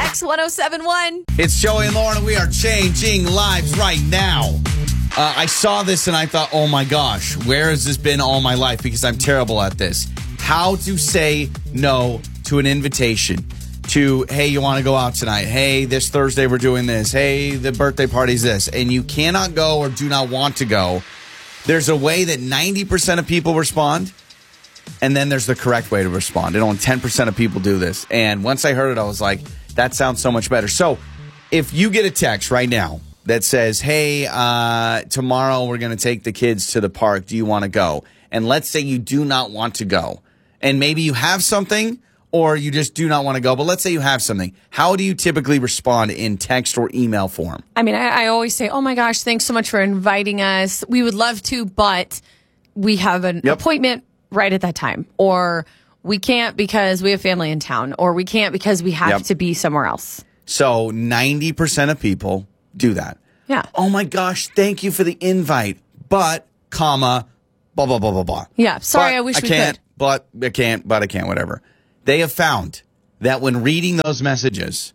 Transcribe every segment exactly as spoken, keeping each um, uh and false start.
X one oh seven one. It's Joey and Lauren, and we are changing lives right now. Uh, I saw this and I thought, oh my gosh, where has this been all my life? Because I'm terrible at this. How to say no to an invitation. To, hey, you want to go out tonight? Hey, this Thursday we're doing this. Hey, the birthday party's this. And you cannot go or do not want to go. There's a way that ninety percent of people respond. And then there's the correct way to respond. And only ten percent of people do this. And once I heard it, I was like, that sounds so much better. So if you get a text right now that says, hey, uh, tomorrow we're going to take the kids to the park. Do you want to go? And let's say you do not want to go. And maybe you have something or you just do not want to go. But let's say you have something. How do you typically respond in text or email form? I mean, I, I always say, oh my gosh, thanks so much for inviting us. We would love to, but we have an Yep. appointment right at that time. Or we can't because we have family in town. Or we can't because we have Yep. to be somewhere else. So ninety percent of people do that. Yeah. Oh my gosh, thank you for the invite. But, comma, blah, blah, blah, blah, blah. Yeah. Sorry, But I wish I we can't, could. But I can't, but I can't, whatever. They have found that when reading those messages,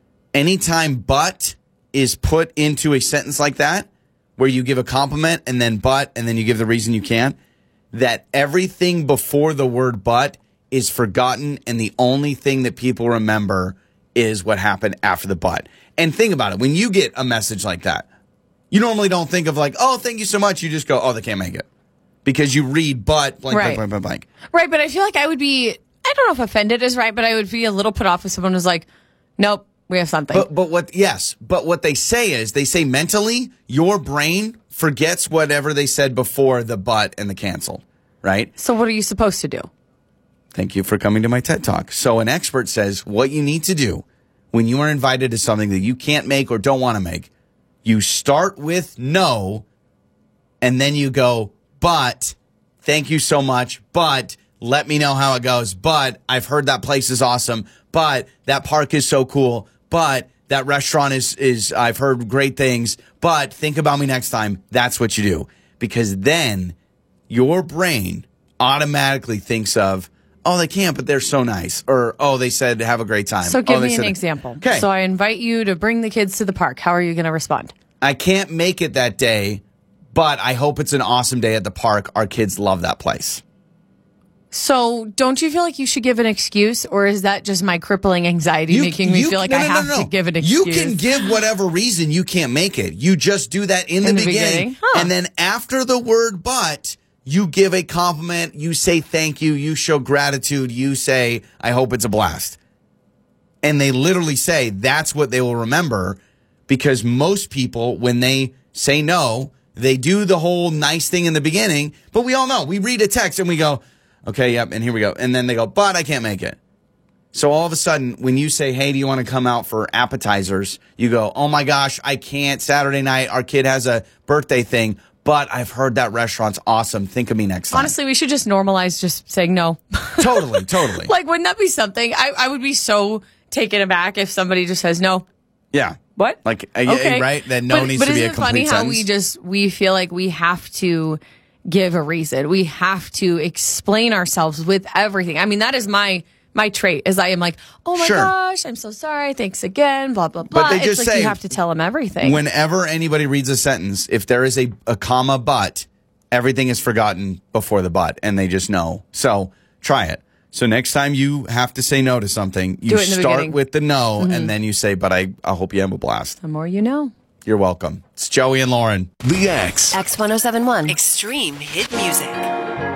anytime but is put into a sentence like that, where you give a compliment and then but, and then you give the reason you can't, that everything before the word but is forgotten, and the only thing that people remember is what happened after the but. And think about it. When you get a message like that, you normally don't think of like, oh, thank you so much. You just go, oh, they can't make it. Because you read but, blank, Right. blank, blank, blank, blank. Right, but I feel like I would be, I don't know if offended is right, but I would be a little put off if someone was like, nope, we have something. But but what yes, but what they say is they say mentally your brain forgets whatever they said before the but and the cancel, right? So what are you supposed to do? Thank you for coming to my TED Talk. So an expert says what you need to do when you are invited to something that you can't make or don't want to make, you start with no and then you go, but thank you so much, but let me know how it goes, but I've heard that place is awesome, but that park is so cool, but that restaurant is, is I've heard great things, but think about me next time. That's what you do. Because then your brain automatically thinks of, oh, they can't, but they're so nice. Or, oh, they said have a great time. So give oh, they me an said- example. Okay. So I invite you to bring the kids to the park. How are you going to respond? I can't make it that day, but I hope it's an awesome day at the park. Our kids love that place. So don't you feel like you should give an excuse, or is that just my crippling anxiety making me you- feel like no, I no, no, have no. to give an You excuse? can give whatever reason you can't make it. You just do that in, the, In the beginning. beginning? Huh. And then after the word but, you give a compliment. You say thank you. You show gratitude. You say, I hope it's a blast. And they literally say that's what they will remember, because most people, when they say no, they do the whole nice thing in the beginning. But we all know, we read a text and we go, okay, yep, and here we go. And then they go, but I can't make it. So all of a sudden, when you say, hey, do you want to come out for appetizers? You go, oh my gosh, I can't. Saturday night, our kid has a birthday thing, but I've heard that restaurant's awesome. Think of me next time. Honestly, we should just normalize just saying no. Totally, totally. Like, wouldn't that be something? I, I would be so taken aback if somebody just says no. Yeah. What? Like, uh, yeah, Okay. right? That no but, needs but to be a isn't it complete funny how sentence. we just, we feel like we have to give a reason. We have to explain ourselves with everything. I mean, that is my my trait, is I am like, oh my Sure. gosh, I'm so sorry. Thanks again, blah, blah, blah. But they it's just like say, you have to tell them everything. Whenever anybody reads a sentence, if there is a, a comma but, everything is forgotten before the but, and they just know. So try it. So next time you have to say no to something, you Do it in the start beginning. with the no, and then you say, but I, I hope you have a blast. the more you know. You're welcome. It's Joey and Lauren. The X. X one oh seven one. Extreme hit music.